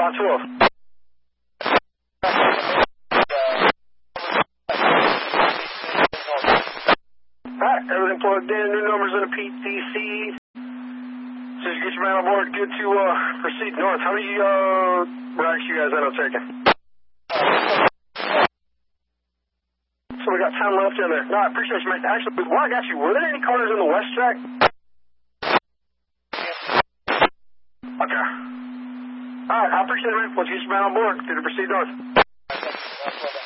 512. Alright, everything plugged in, new numbers in a PTC. Just get your man on board, good to proceed north. How many racks you guys end up taking? So we got 10 left in there. No, I appreciate you, man. Actually, while I got you, were there any corners in the west track? Okay. Alright, I appreciate it, man. Let's get your man on board, good to proceed north.